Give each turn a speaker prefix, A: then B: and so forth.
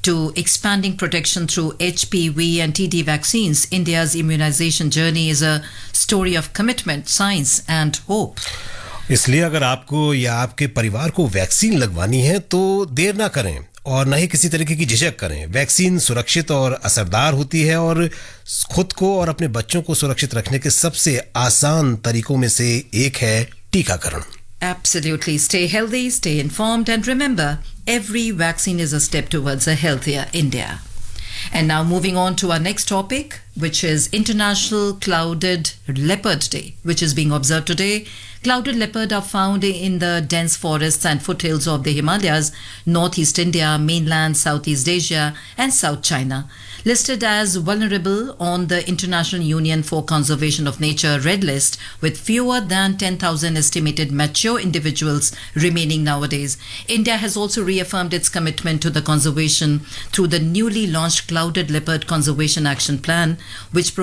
A: to expanding protection through HPV and TD vaccines, India's immunization journey is a story of commitment, science, and hope.
B: इसलिए अगर आपको या आपके परिवार को वैक्सीन लगवानी है तो देर ना करें और न ही किसी तरीके की झिझक करें। वैक्सीन सुरक्षित और असरदार होती है और खुद को और अपने बच्चों को सुरक्षित रखने के सबसे आसान तरीकों में से एक है टीकाकरण।
A: Absolutely. Stay healthy, stay informed, and remember, every vaccine is a step towards a healthier India. And now moving on to our next topic, which is International Clouded Leopard Day, which is being observed today. Clouded leopard are found in the dense forests and foothills of the Himalayas, northeast India, mainland Southeast Asia, and South China. Listed as vulnerable on the International Union for Conservation of Nature Red List, with fewer than 10,000 estimated mature individuals remaining nowadays. India has also reaffirmed its commitment to the conservation through the newly launched Clouded Leopard Conservation Action Plan, which